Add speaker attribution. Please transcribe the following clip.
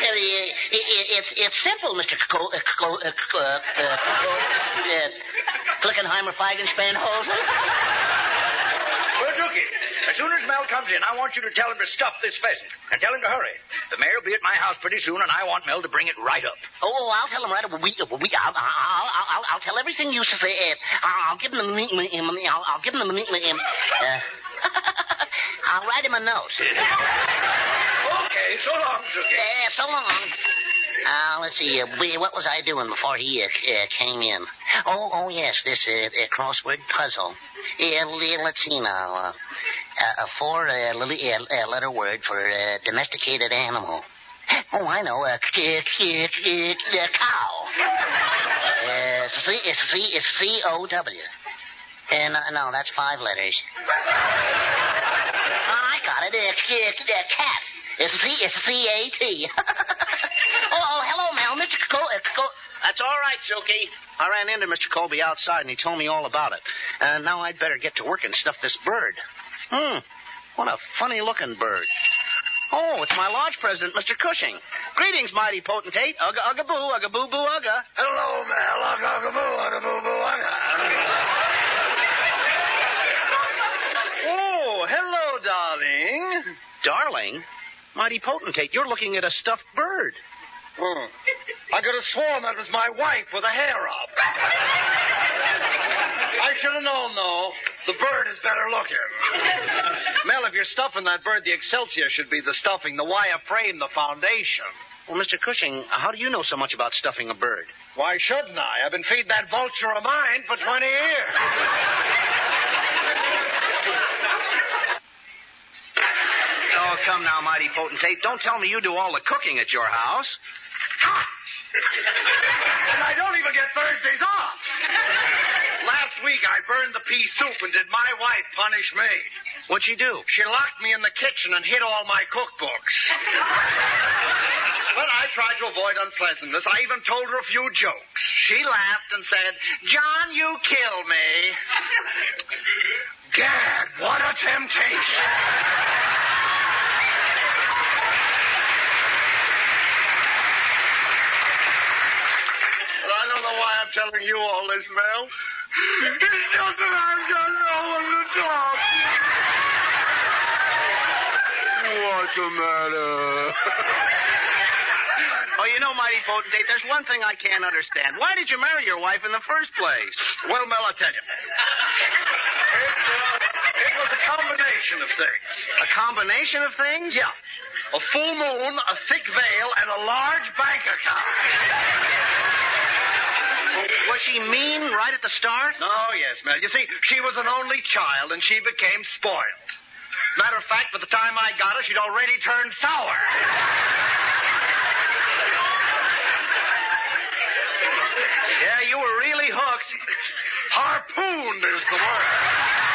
Speaker 1: It's simple, Mr. Klickenheimer Feigenspannhosen.
Speaker 2: Suzuki, as soon as Mel comes in, I want you to tell him to stuff this pheasant. And tell him to hurry. The mayor will be at my house pretty soon, and I want Mel to bring it right up.
Speaker 1: Oh, I'll tell him right away. I'll tell everything you say. I'll give him the meat. I'll give him the meat. I'll write him a note.
Speaker 2: Okay, so long, Suzuki.
Speaker 1: So long. Let's see. What was I doing before he came in? Oh, yes, this crossword puzzle. Let's see now. A four-letter word for domesticated animal. Oh, I know. Cow. It's C-O-W. No, that's 5 letters. I got it. Cat. It's C-A-T. Oh, hello, Mel. Mr.
Speaker 3: That's all right, Silky. I ran into Mr. Colby outside, and he told me all about it. And now I'd better get to work and stuff this bird. What a funny-looking bird. Oh, it's my lodge president, Mr. Cushing. Greetings, mighty potentate. Ugga, ugga, boo, ugga, boo, boo, ugga.
Speaker 2: Hello, Mel. Ugga, ugga, boo, ugga, boo, boo, ugga.
Speaker 3: Oh, hello, darling. Darling? Mighty potentate, you're looking at a stuffed bird.
Speaker 2: I could have sworn that was my wife with a hair up. I should have known, though. The bird is better looking.
Speaker 4: Mel, if you're stuffing that bird, the excelsior should be the stuffing, the wire frame, the foundation.
Speaker 3: Well, Mr. Cushing, how do you know so much about stuffing a bird?
Speaker 4: Why shouldn't I? I've been feeding that vulture of mine for 20 years.
Speaker 3: Oh, come now, mighty potentate. Don't tell me you do all the cooking at your house.
Speaker 2: And I don't even get Thursdays off.
Speaker 4: Last week I burned the pea soup and did my wife punish me.
Speaker 3: What'd she do?
Speaker 4: She locked me in the kitchen and hid all my cookbooks. But I tried to avoid unpleasantness. I even told her a few jokes. She laughed and said, "John, you killed me."
Speaker 2: Gad, what a temptation.
Speaker 4: But I don't know why I'm telling you all this, Mel. It's just that I've got no one to talk to. What's the matter?
Speaker 3: Oh, you know, mighty potentate, there's one thing I can't understand. Why did you marry your wife in the first place?
Speaker 4: Well, Mel, I'll tell you. It was a combination of things.
Speaker 3: A combination of things?
Speaker 4: Yeah. A full moon, a thick veil, and a large bank account.
Speaker 3: Was she mean right at the start?
Speaker 4: Oh, yes, Mel. You see, she was an only child, and she became spoiled. Matter of fact, by the time I got her, she'd already turned sour.
Speaker 3: Yeah, you were really hooked.
Speaker 4: Harpooned is the word.